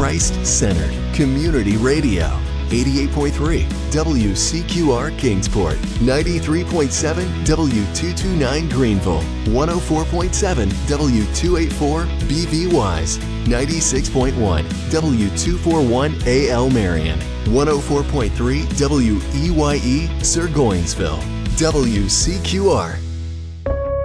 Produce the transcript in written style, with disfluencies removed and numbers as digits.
Christ-centered community radio. 88.3 WCQR Kingsport, 93.7 W229 Greenville, 104.7 W284 BV Wise, 96.1 W241 AL Marion, 104.3 WEYE Sir Goingsville. WCQR